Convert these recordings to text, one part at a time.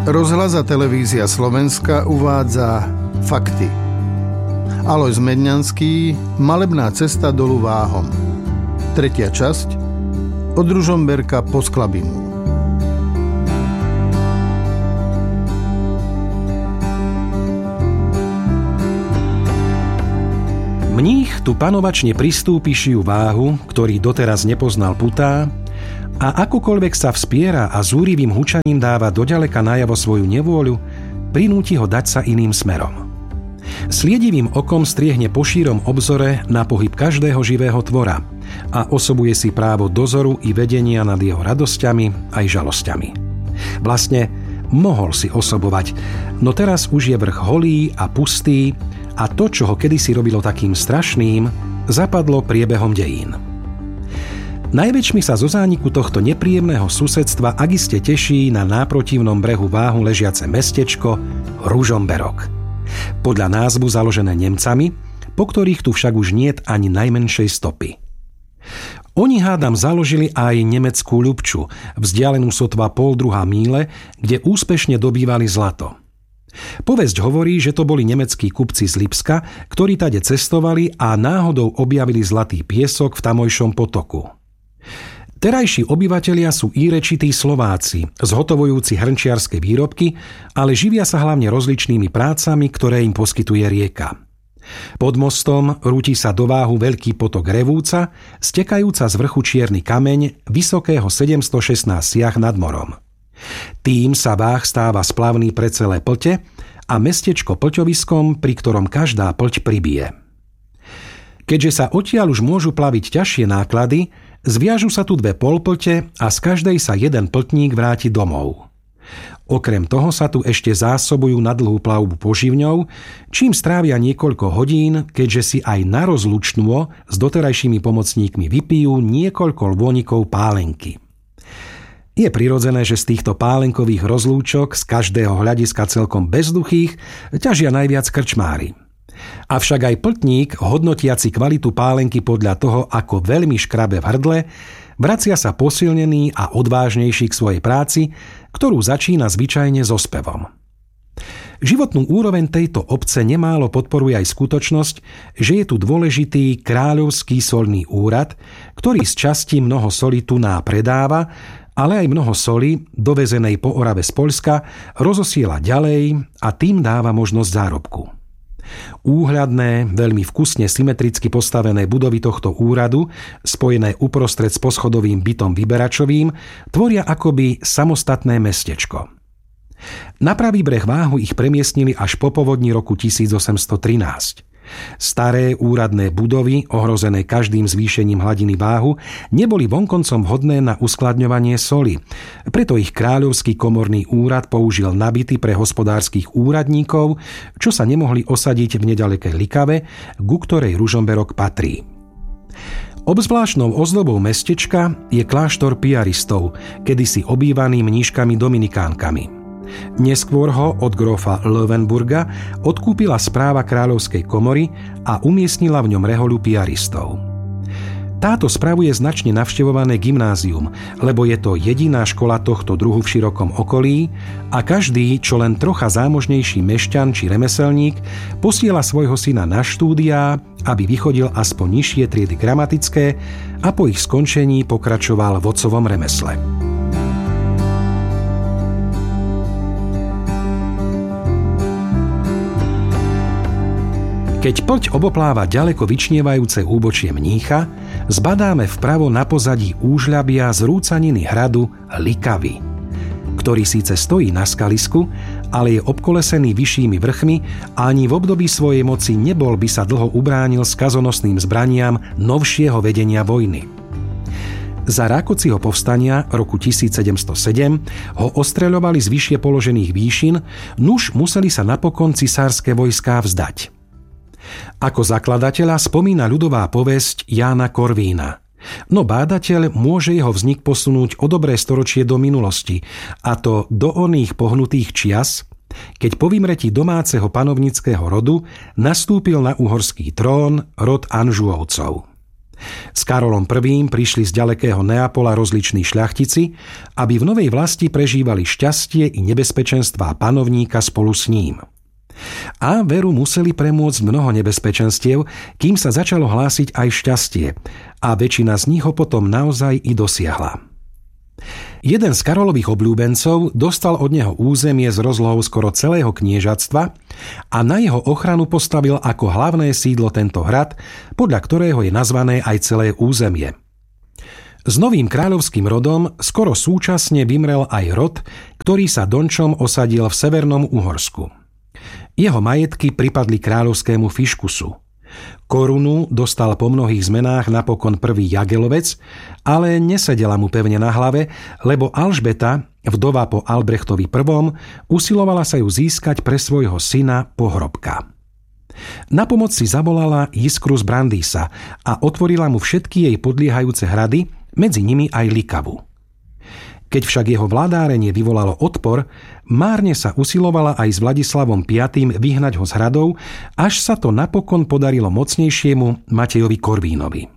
Rozhlas a televízia Slovenska uvádza fakty. Alojz Medňanský, Malebná cesta dolu Váhom. 3. časť, od Ružomberka po Sklabinu. Mních tu panovačne pristúpi šiu Váhu, ktorý doteraz nepoznal putá, a akokoľvek sa vspiera a zúrivým hučaním dáva doďaleka najavo svoju nevôľu, prinúti ho dať sa iným smerom. Sliedivým okom striehne po šírom obzore na pohyb každého živého tvora a osobuje si právo dozoru i vedenia nad jeho radosťami aj žalosťami. Vlastne mohol si osobovať, no teraz už je vrch holý a pustý a to, čo ho kedysi robilo takým strašným, zapadlo priebehom dejín. Najväčšmi sa zo zániku tohto nepríjemného susedstva akiste teší na náprotivnom brehu Váhu ležiace mestečko Ružomberok. Podľa názvu založené Nemcami, po ktorých tu však už niet ani najmenšej stopy. Oni hádam založili aj nemeckú Ľubču, vzdialenú sotva 0,5 míle, kde úspešne dobývali zlato. Povesť hovorí, že to boli nemeckí kupci z Lipska, ktorí tade cestovali a náhodou objavili zlatý piesok v tamojšom potoku. Terajší obyvatelia sú írečití Slováci, zhotovujúci hrnčiarske výrobky, ale živia sa hlavne rozličnými prácami, ktoré im poskytuje rieka. Pod mostom rúti sa do Váhu veľký potok Revúca, stekajúca z vrchu čierny kameň vysokého 716 siah nad morom. Tým sa Váh stáva splavný pre celé Plte a mestečko Pľťoviskom, pri ktorom každá Pľť pribije. Keďže sa odtiaľ už môžu plaviť ťažšie náklady, zviažu sa tu 2 polplte a z každej sa jeden pltník vráti domov. Okrem toho sa tu ešte zásobujú na dlhú plavbu poživňou, čím strávia niekoľko hodín, keďže si aj na rozlučnú s doterajšími pomocníkmi vypijú niekoľko lônikov pálenky. Je prirodzené, že z týchto pálenkových rozlúčok z každého hľadiska celkom bezduchých ťažia najviac krčmári. Avšak aj pltník, hodnotiaci kvalitu pálenky podľa toho, ako veľmi škrabe v hrdle, vracia sa posilnený a odvážnejší k svojej práci, ktorú začína zvyčajne so spevom. Životnú úroveň tejto obce nemálo podporuje aj skutočnosť, že je tu dôležitý kráľovský solný úrad, ktorý z časti mnoho soli tuná predáva, ale aj mnoho soli, dovezenej po Orave z Poľska, rozosiela ďalej a tým dáva možnosť zárobku. Úhľadné, veľmi vkusne symetricky postavené budovy tohto úradu, spojené uprostred s poschodovým bytom vyberačovým, tvoria akoby samostatné mestečko. Na pravý breh Váhu ich premiestnili až po povodni roku 1813. Staré úradné budovy, ohrozené každým zvýšením hladiny Váhu, neboli vonkoncom vhodné na uskladňovanie soli. Preto ich kráľovský komorný úrad použil na byty pre hospodárskych úradníkov, čo sa nemohli osadiť v nedalekej Likave, ku ktorej Ružomberok patrí. Obzvláštnou ozdobou mestečka je kláštor piaristov, kedysi obývaný mníškami dominikánkami. Neskôr ho od grófa Löwenburga odkúpila správa kráľovskej komory a umiestnila v ňom rehoľu piaristov. Táto spravuje značne navštevované gymnázium, lebo je to jediná škola tohto druhu v širokom okolí a každý, čo len trocha zámožnejší mešťan či remeselník, posiela svojho syna na štúdiá, aby vychodil aspoň nižšie triedy gramatické a po ich skončení pokračoval v otcovom remesle. Keď Pľť obopláva ďaleko vyčnievajúce úbočie Mnícha, zbadáme vpravo na pozadí úžľabia z rúcaniny hradu Likavy, ktorý síce stojí na skalisku, ale je obkolesený vyššími vrchmi a ani v období svojej moci nebol by sa dlho ubránil skazonosným zbraniam novšieho vedenia vojny. Za Rákociho povstania roku 1707 ho ostreľovali z vyššie položených výšin, nuž museli sa napokon cisárske vojská vzdať. Ako zakladateľa spomína ľudová povesť Jána Korvína. No bádateľ môže jeho vznik posunúť o dobré storočie do minulosti, a to do oných pohnutých čias, keď po vymretí domáceho panovnického rodu nastúpil na uhorský trón rod Anžuovcov. S Karolom I. prišli z ďalekého Neapola rozliční šľachtici, aby v novej vlasti prežívali šťastie i nebezpečenstvá panovníka spolu s ním. A veru museli premôcť mnoho nebezpečenstiev, kým sa začalo hlásiť aj šťastie, a väčšina z nich ho potom naozaj i dosiahla. Jeden z Karolových obľúbencov dostal od neho územie s rozlohou skoro celého kniežatstva a na jeho ochranu postavil ako hlavné sídlo tento hrad, podľa ktorého je nazvané aj celé územie. S novým kráľovským rodom skoro súčasne vymrel aj rod, ktorý sa dončom osadil v severnom Uhorsku. Jeho majetky pripadli kráľovskému Fiškusu. Korunu dostal po mnohých zmenách napokon prvý Jagelovec, ale nesedela mu pevne na hlave, lebo Alžbeta, vdova po Albrechtovi I., usilovala sa ju získať pre svojho syna Pohrobka. Na pomoc si zavolala Jiskru z Brandýsa a otvorila mu všetky jej podliehajúce hrady, medzi nimi aj Likavu. Keď však jeho vládárenie vyvolalo odpor, márne sa usilovala aj s Vladislavom V. vyhnať ho z hradov, až sa to napokon podarilo mocnejšiemu Matejovi Korvínovi.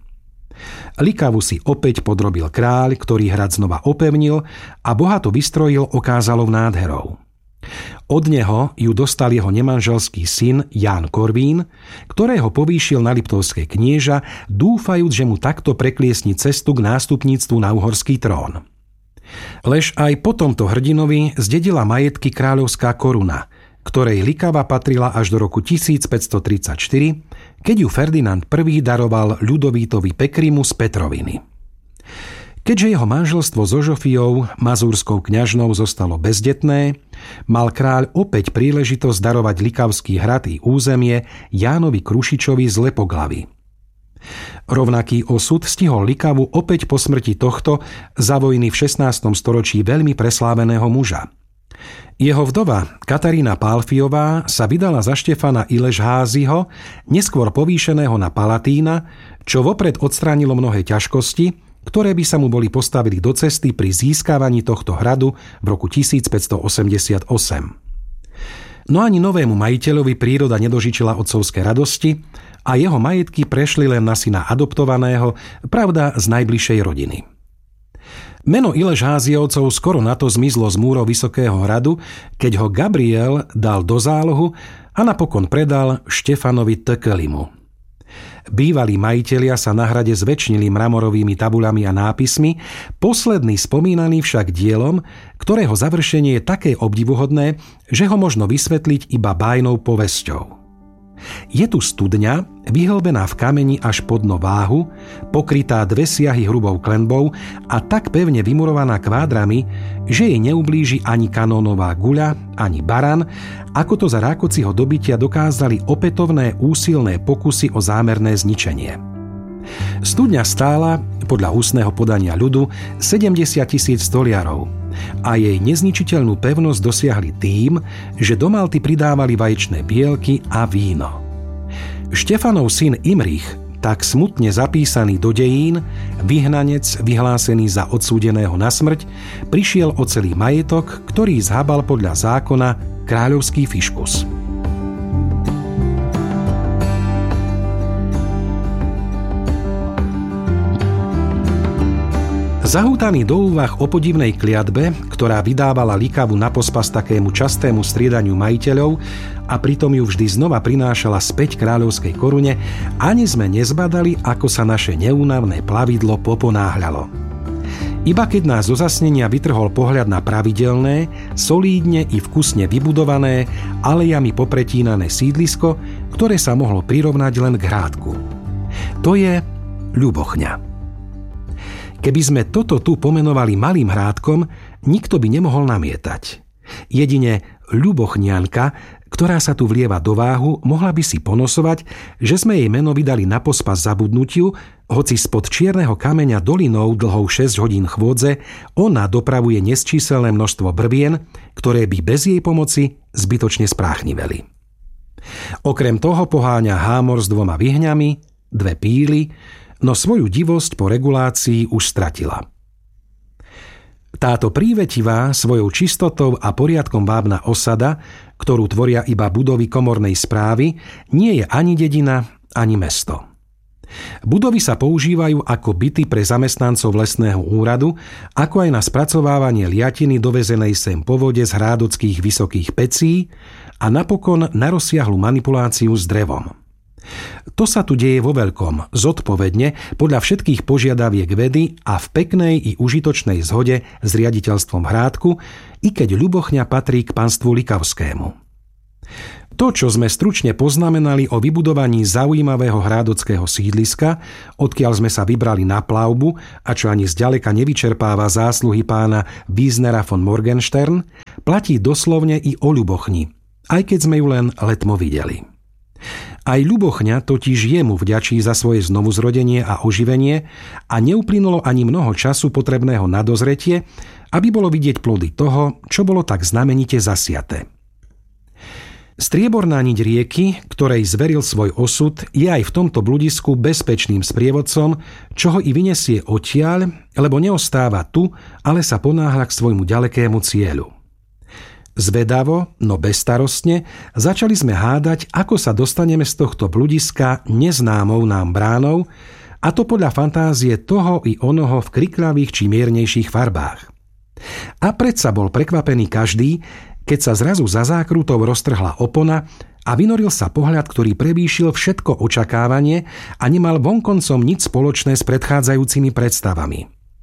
Likavu si opäť podrobil kráľ, ktorý hrad znova opevnil a bohato vystrojil okázalou nádherou. Od neho ju dostal jeho nemanželský syn Ján Korvín, ktorého povýšil na liptovské knieža, dúfajúc, že mu takto prekliesni cestu k nástupníctvu na uhorský trón. Lež aj po tomto hrdinovi zdedila majetky kráľovská koruna, ktorej Likava patrila až do roku 1534, keď ju Ferdinand I. daroval Ľudovítovi Pekrimu z Petroviny. Keďže jeho manželstvo so Žofiou, mazúrskou kňažnou, zostalo bezdetné, mal kráľ opäť príležitosť darovať Likavský hrad i územie Jánovi Krušičovi z Lepoglavy. Rovnaký osud stihol Likavu opäť po smrti tohto za vojny v 16. storočí veľmi presláveného muža. Jeho vdova Katarína Pálfiová sa vydala za Štefana Ilešházyho, neskôr povýšeného na Palatína, čo vopred odstránilo mnohé ťažkosti, ktoré by sa mu boli postavili do cesty pri získavaní tohto hradu v roku 1588. No ani novému majiteľovi príroda nedožičila otcovské radosti a jeho majetky prešli len na syna adoptovaného, pravda z najbližšej rodiny. Meno Ilešházyovcov skoro na to zmizlo z múrov Vysokého hradu, keď ho Gabriel dal do zálohu a napokon predal Štefanovi Tekelimu. Bývalí majitelia sa na hrade zväčšnili mramorovými tabuľami a nápismi, posledný spomínaný však dielom, ktorého završenie je také obdivuhodné, že ho možno vysvetliť iba bájnou povesťou. Je tu studňa, vyhlbená v kameni až po dno váhu, pokrytá 2 siahy hrubou klenbou a tak pevne vymurovaná kvádrami, že jej neublíži ani kanónová guľa, ani baran, ako to za Rákociho dobytia dokázali opätovné úsilné pokusy o zámerné zničenie. Studňa stála, podľa ústneho podania ľudu, 70 000 stoliarov a jej nezničiteľnú pevnosť dosiahli tým, že do malty pridávali vaječné bielky a víno. Štefanov syn Imrich, tak smutne zapísaný do dejín, vyhnanec vyhlásený za odsúdeného na smrť, prišiel o celý majetok, ktorý zhabal podľa zákona kráľovský Fiškus. Zahútaný do úvah o podivnej kliatbe, ktorá vydávala Likavu na pospas takému častému striedaniu majiteľov a pritom ju vždy znova prinášala späť kráľovskej korune, ani sme nezbadali, ako sa naše neúnavné plavidlo poponáhľalo. Iba keď nás zo zasnenia vytrhol pohľad na pravidelné, solídne i vkusne vybudované, alejami popretínané sídlisko, ktoré sa mohlo prirovnať len k hrádku. To je Ľubochňa. Keby sme toto tu pomenovali malým hrádkom, nikto by nemohol namietať. Jedine Ľubochňanka, ktorá sa tu vlieva do váhu, mohla by si ponosovať, že sme jej meno vydali na pospas zabudnutiu, hoci spod čierneho kameňa dolinou dlhou 6 hodín chôdze ona dopravuje nesčíselné množstvo brvien, ktoré by bez jej pomoci zbytočne spráchniveli. Okrem toho poháňa hámor s 2 vyhňami, 2 píly, no svoju divosť po regulácii už stratila. Táto prívetivá, svojou čistotou a poriadkom vábna osada, ktorú tvoria iba budovy komornej správy, nie je ani dedina, ani mesto. Budovy sa používajú ako byty pre zamestnancov lesného úradu, ako aj na spracovávanie liatiny dovezenej sem po vode z hrádockých vysokých pecí a napokon na rozsiahlu manipuláciu s drevom. To sa tu deje vo veľkom, zodpovedne, podľa všetkých požiadaviek vedy a v peknej i užitočnej zhode s riaditeľstvom Hrádku, i keď Ľubochňa patrí k panstvu Likavskému. To, čo sme stručne poznamenali o vybudovaní zaujímavého hrádockého sídliska, odkiaľ sme sa vybrali na plavbu a čo ani zďaleka nevyčerpáva zásluhy pána Wiesnera von Morgenstern, platí doslovne i o Ľubochni, aj keď sme ju len letmo videli. Aj Ľubochňa totiž jemu vďačí za svoje znovuzrodenie a oživenie a neuplynulo ani mnoho času potrebného na dozretie, aby bolo vidieť plody toho, čo bolo tak znamenite zasiaté. Strieborná niť rieky, ktorej zveril svoj osud, je aj v tomto bludisku bezpečným sprievodcom, čo ho i vyniesie odtiaľ, lebo neostáva tu, ale sa ponáhľa k svojmu ďalekému cieľu. Zvedavo, no bezstarostne, začali sme hádať, ako sa dostaneme z tohto bludiska neznámou nám bránou, a to podľa fantázie toho i onoho v kriklavých či miernejších farbách. A predsa bol prekvapený každý, keď sa zrazu za zákrutou roztrhla opona a vynoril sa pohľad, ktorý prevýšil všetko očakávanie a nemal vonkoncom nič spoločné s predchádzajúcimi predstavami.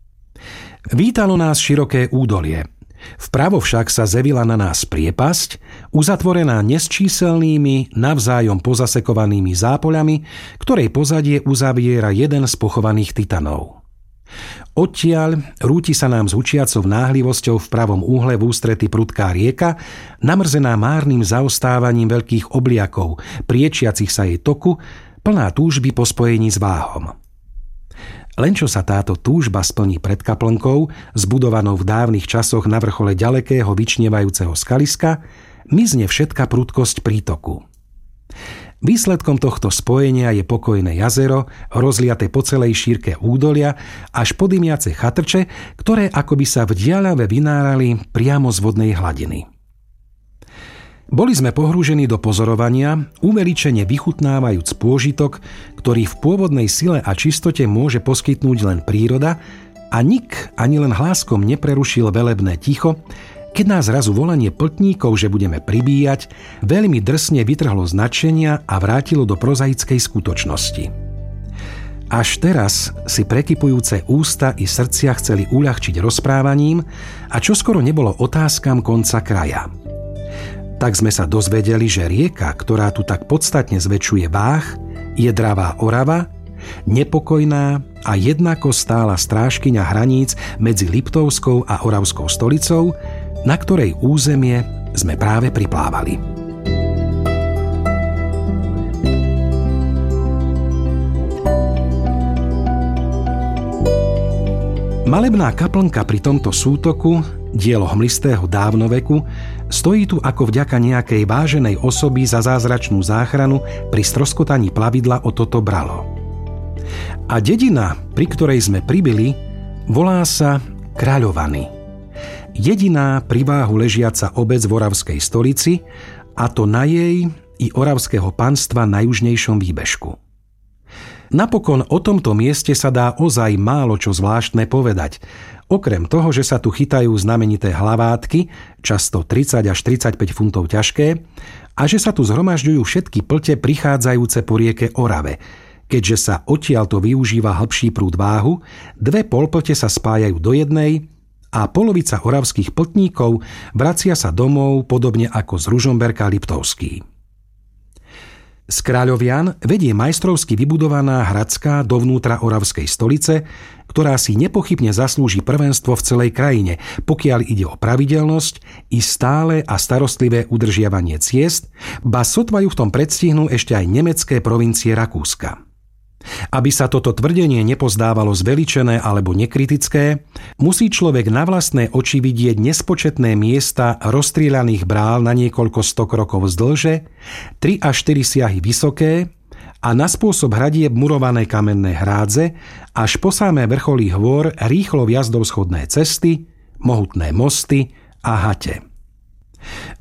Vítalo nás široké údolie. Vpravo však sa zevila na nás priepasť, uzatvorená nesčíselnými, navzájom pozasekovanými zápoľami, ktorej pozadie uzaviera jeden z pochovaných titanov. Odtiaľ rúti sa nám s hučiacou náhlivosťou v pravom úhle v ústrety prudká rieka, namrzená márnym zaostávaním veľkých obliakov, priečiacich sa jej toku, plná túžby po spojení s váhom. Len čo sa táto túžba splní pred kaplnkou, zbudovanou v dávnych časoch na vrchole ďalekého vyčnievajúceho skaliska, mizne všetka prudkosť prítoku. Výsledkom tohto spojenia je pokojné jazero, rozliate po celej šírke údolia, až po dymiace chatrče, ktoré akoby sa v diaľave vynárali priamo z vodnej hladiny. Boli sme pohrúžení do pozorovania, uveličene vychutnávajúc pôžitok, ktorý v pôvodnej sile a čistote môže poskytnúť len príroda, a nik ani len hláskom neprerušil velebné ticho, keď nás zrazu volanie pltníkov, že budeme pribíjať, veľmi drsne vytrhlo z nadšenia a vrátilo do prozaickej skutočnosti. Až teraz si prekypujúce ústa i srdcia chceli uľahčiť rozprávaním a čoskoro nebolo otázkam konca kraja. Tak sme sa dozvedeli, že rieka, ktorá tu tak podstatne zväčšuje váh, je dravá Orava, nepokojná a jednako stála strážkyňa hraníc medzi Liptovskou a Oravskou stolicou, na ktorej územie sme práve priplávali. Malebná kaplnka pri tomto sútoku, dielo hmlistého dávnoveku, stojí tu ako vďaka nejakej váženej osoby za zázračnú záchranu pri stroskotaní plavidla o toto bralo. A dedina, pri ktorej sme pribili, volá sa Kráľovany. Jediná pri váhu ležiaca obec v Oravskej stolici, a to na jej i oravského panstva na južnejšom výbežku. Napokon o tomto mieste sa dá ozaj málo čo zvláštne povedať, okrem toho, že sa tu chytajú znamenité hlavátky, často 30 až 35 funtov ťažké, a že sa tu zhromažďujú všetky plte prichádzajúce po rieke Orave, keďže sa odtiaľto využíva hlbší prúd váhu, dve polplte sa spájajú do jednej a polovica oravských pltníkov vracia sa domov podobne ako z Ružomberka Liptovský. Z Kráľovian vedie majstrovsky vybudovaná hradská dovnútra Oravskej stolice, ktorá si nepochybne zaslúži prvenstvo v celej krajine, pokiaľ ide o pravidelnosť i stále a starostlivé udržiavanie ciest, ba sotva ju v tom predstihnú ešte aj nemecké provincie Rakúska. Aby sa toto tvrdenie nepozdávalo zveličené alebo nekritické, musí človek na vlastné oči vidieť nespočetné miesta rozstrieľaných brál na niekoľko stok rokov zdĺže, 3 až 4 siahy vysoké a na spôsob hradieb murované kamenné hrádze, až po samé vrcholy hôr rýchlo vjazdov schodné cesty, mohutné mosty a hate.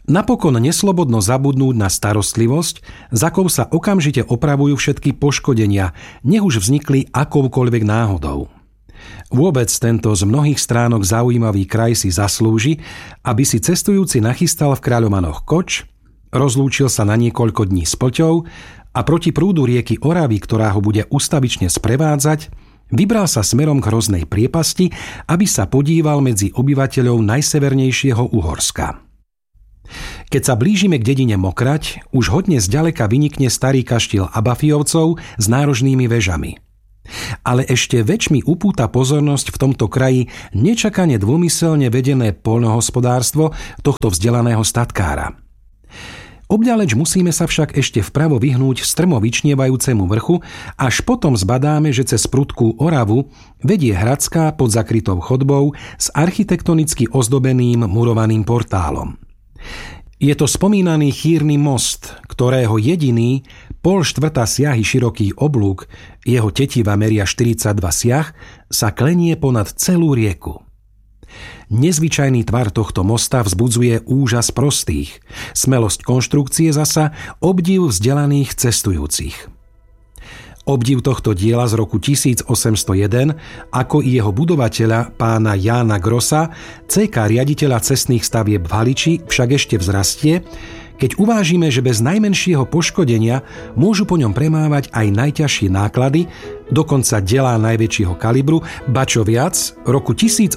Napokon neslobodno zabudnúť na starostlivosť, za akou sa okamžite opravujú všetky poškodenia, nech už vznikli akoukoľvek náhodou. Vôbec tento z mnohých stránok zaujímavý kraj si zaslúži, aby si cestujúci nachystal v Kráľomanoch koč, rozlúčil sa na niekoľko dní s Plťou a proti prúdu rieky Oravy, ktorá ho bude ustavične sprevádzať, vybral sa smerom k Hroznej priepasti, aby sa podíval medzi obyvateľov najsevernejšieho Uhorska. Keď sa blížime k dedine Mokrať, už hodne zďaleka vynikne starý kaštiel Abafijovcov s nárožnými vežami. Ale ešte väčšmi upúta pozornosť v tomto kraji nečakane dômyselne vedené poľnohospodárstvo tohto vzdelaného statkára. Obďaleč musíme sa však ešte vpravo vyhnúť strmo vyčnievajúcemu vrchu, až potom zbadáme, že cez prudkú Oravu vedie hradská pod zakrytou chodbou s architektonicky ozdobeným murovaným portálom. Je to spomínaný chýrny most, ktorého jediný 0,5 siahy široký oblúk, jeho tetiva meria 42 siah, sa klenie ponad celú rieku. Nezvyčajný tvar tohto mosta vzbudzuje úžas prostých, smelosť konštrukcie zasa obdiv vzdelaných cestujúcich. Obdiv tohto diela z roku 1801, ako i jeho budovateľa pána Jána Grossa, CK riaditeľa cestných stavieb v Haliči, však ešte vzrastie, keď uvážime, že bez najmenšieho poškodenia môžu po ňom premávať aj najťažšie náklady, dokonca dielá najväčšieho kalibru, ba čo viac, roku 1813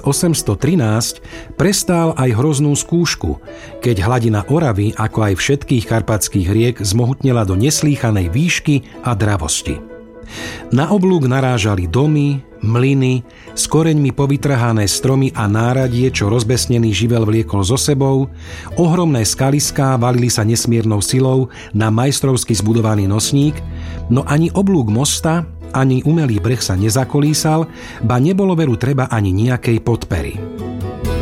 prestál aj hroznú skúšku, keď hladina Oravy, ako aj všetkých karpatských riek, zmohutnela do neslýchanej výšky a dravosti. Na oblúk narážali domy, mlyny, s koreňmi povytrhané stromy a náradie, čo rozbesnený živel vliekol so sebou, ohromné skaliská valili sa nesmiernou silou na majstrovsky zbudovaný nosník, no ani oblúk mosta, ani umelý breh sa nezakolísal, ba nebolo veru treba ani nejakej podpery.